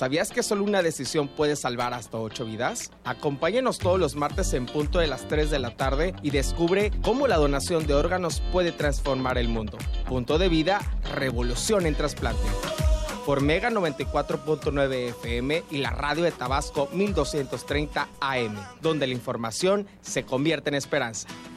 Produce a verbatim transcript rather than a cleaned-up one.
¿Sabías que solo una decisión puede salvar hasta ocho vidas? Acompáñanos todos los martes en punto de las tres de la tarde y descubre cómo la donación de órganos puede transformar el mundo. Punto de Vida, revolución en trasplante. Por Mega noventa y cuatro punto nueve F M y la radio de Tabasco mil doscientos treinta A M, donde la información se convierte en esperanza.